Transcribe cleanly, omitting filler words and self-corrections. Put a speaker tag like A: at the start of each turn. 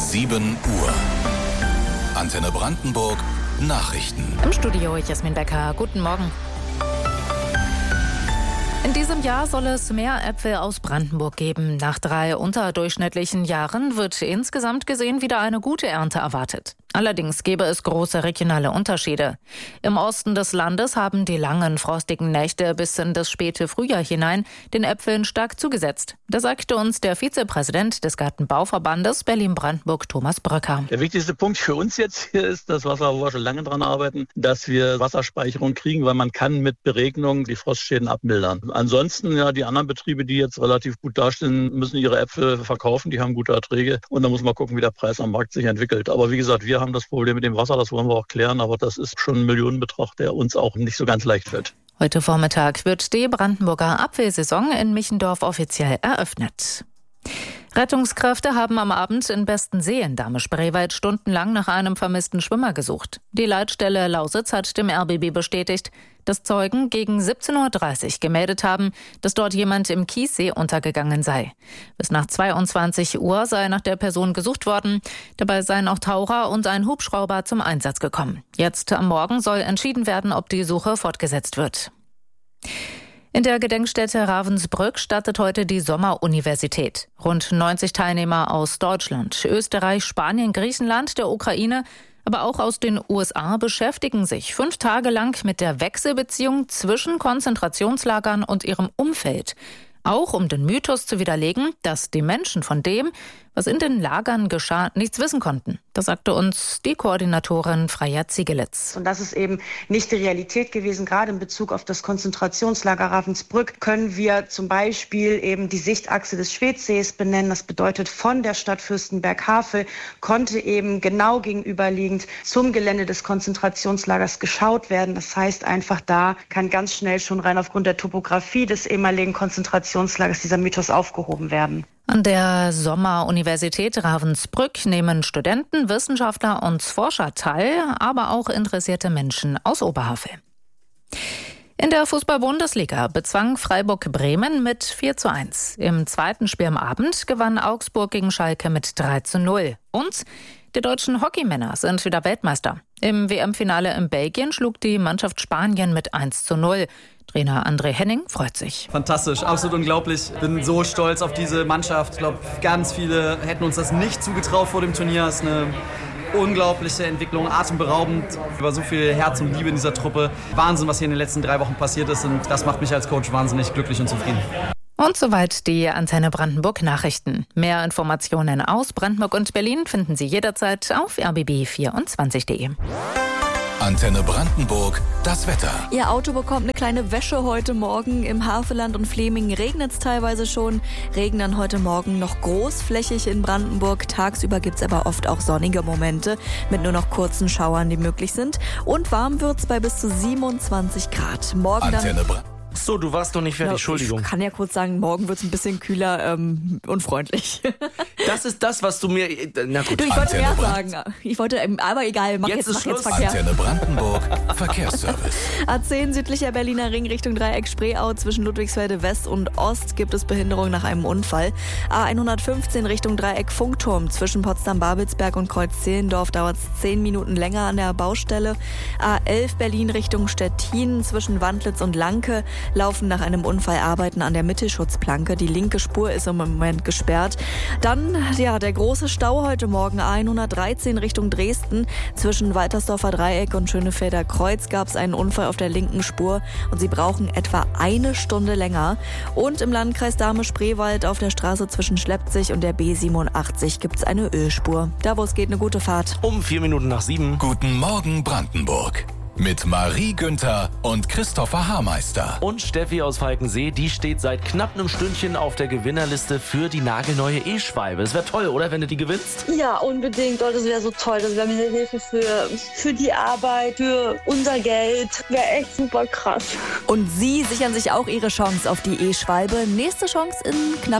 A: 7 Uhr. Antenne Brandenburg Nachrichten.
B: Im Studio Jasmin Becker. Guten Morgen. In diesem Jahr soll es mehr Äpfel aus Brandenburg geben. Nach 3 unterdurchschnittlichen Jahren wird insgesamt gesehen wieder eine gute Ernte erwartet. Allerdings gäbe es große regionale Unterschiede. Im Osten des Landes haben die langen, frostigen Nächte bis in das späte Frühjahr hinein den Äpfeln stark zugesetzt. Das sagte uns der Vizepräsident des Gartenbauverbandes Berlin-Brandenburg, Thomas Bröcker.
C: Der wichtigste Punkt für uns jetzt hier ist, das Wasser, wo wir schon lange dran arbeiten, dass wir Wasserspeicherung kriegen, weil man kann mit Beregnung die Frostschäden abmildern. Ansonsten, ja, die anderen Betriebe, die jetzt relativ gut dastehen, müssen ihre Äpfel verkaufen, die haben gute Erträge und dann muss man gucken, wie der Preis am Markt sich entwickelt. Aber wie gesagt, wir haben das Problem mit dem Wasser, das wollen wir auch klären, aber das ist schon ein Millionenbetrag, der uns auch nicht so ganz leicht fällt.
B: Heute Vormittag wird die Brandenburger Apfelsaison in Michendorf offiziell eröffnet. Rettungskräfte haben am Abend in Bestensee in Dahme-Spreewald stundenlang nach einem vermissten Schwimmer gesucht. Die Leitstelle Lausitz hat dem RBB bestätigt, dass Zeugen gegen 17:30 Uhr gemeldet haben, dass dort jemand im Kiessee untergegangen sei. Bis nach 22 Uhr sei nach der Person gesucht worden. Dabei seien auch Taucher und ein Hubschrauber zum Einsatz gekommen. Jetzt am Morgen soll entschieden werden, ob die Suche fortgesetzt wird. In der Gedenkstätte Ravensbrück startet heute die Sommeruniversität. Rund 90 Teilnehmer aus Deutschland, Österreich, Spanien, Griechenland, der Ukraine, aber auch aus den USA beschäftigen sich 5 Tage lang mit der Wechselbeziehung zwischen Konzentrationslagern und ihrem Umfeld. Auch um den Mythos zu widerlegen, dass die Menschen von dem, was in den Lagern geschah, nichts wissen konnten. Das sagte uns die Koordinatorin Freya Ziegelitz.
D: Und das ist eben nicht die Realität gewesen. Gerade in Bezug auf das Konzentrationslager Ravensbrück können wir zum Beispiel eben die Sichtachse des Schwedsees benennen. Das bedeutet, von der Stadt Fürstenberg-Havel konnte eben genau gegenüberliegend zum Gelände des Konzentrationslagers geschaut werden. Das heißt einfach, da kann ganz schnell schon rein aufgrund der Topografie des ehemaligen Konzentrationslagers dieser Mythos aufgehoben werden.
B: An der Sommeruniversität Ravensbrück nehmen Studenten, Wissenschaftler und Forscher teil, aber auch interessierte Menschen aus Oberhavel. In der Fußball-Bundesliga bezwang Freiburg Bremen mit 4:1. Im zweiten Spiel am Abend gewann Augsburg gegen Schalke mit 3:0. Und die deutschen Hockeymänner sind wieder Weltmeister. Im WM-Finale in Belgien schlug die Mannschaft Spanien mit 1:0. Trainer André Henning freut sich.
E: Fantastisch, absolut unglaublich. Bin so stolz auf diese Mannschaft. Ich glaube, ganz viele hätten uns das nicht zugetraut vor dem Turnier. Es ist eine unglaubliche Entwicklung, atemberaubend. Über so viel Herz und Liebe in dieser Truppe. Wahnsinn, was hier in den letzten 3 Wochen passiert ist. Und das macht mich als Coach wahnsinnig glücklich und zufrieden.
B: Und soweit die Antenne Brandenburg Nachrichten. Mehr Informationen aus Brandenburg und Berlin finden Sie jederzeit auf rbb24.de.
A: Antenne Brandenburg, das Wetter.
F: Ihr Auto bekommt eine kleine Wäsche heute Morgen. Im Havelland und Fleming regnet es teilweise schon. Regen dann heute Morgen noch großflächig in Brandenburg. Tagsüber gibt es aber oft auch sonnige Momente mit nur noch kurzen Schauern, die möglich sind. Und warm wird es bei bis zu 27 Grad. Morgen
A: Antenne
F: dann...
G: So, du warst noch nicht fertig, Entschuldigung.
F: Ich kann ja kurz sagen, morgen wird es ein bisschen kühler und freundlich.
G: Das ist das, was du mir... Na gut.
F: Du, ich wollte mehr
A: Antenne
F: sagen. Aber egal, mach jetzt Verkehr.
A: Antenne Brandenburg, Verkehrsservice.
F: A10 südlicher Berliner Ring Richtung Dreieck Spreeau zwischen Ludwigsfelde West und Ost gibt es Behinderung nach einem Unfall. A115 Richtung Dreieck Funkturm zwischen Potsdam-Babelsberg und Kreuz-Zehlendorf dauert es 10 Minuten länger an der Baustelle. A11 Berlin Richtung Stettin zwischen Wandlitz und Lanke laufen nach einem Unfall Arbeiten an der Mittelschutzplanke. Die linke Spur ist im Moment gesperrt. Dann, ja, der große Stau heute Morgen A113 Richtung Dresden. Zwischen Waltersdorfer Dreieck und Schönefelder Kreuz gab es einen Unfall auf der linken Spur und sie brauchen etwa 1 Stunde länger. Und im Landkreis Dahme-Spreewald auf der Straße zwischen Schleppzig und der B87 gibt es eine Ölspur. Da, wo es geht, eine gute Fahrt.
G: Um 4 Minuten nach 7.
A: Guten Morgen Brandenburg. Mit Marie Günther und Christopher Haarmeister.
G: Und Steffi aus Falkensee, die steht seit knapp einem Stündchen auf der Gewinnerliste für die nagelneue E-Schwalbe. Es wäre toll, oder, wenn du die gewinnst?
H: Ja, unbedingt. Oh, das wäre so toll. Das wäre mir eine Hilfe für die Arbeit, für unser Geld. Wäre echt super krass.
F: Und Sie sichern sich auch Ihre Chance auf die E-Schwalbe. Nächste Chance in knapp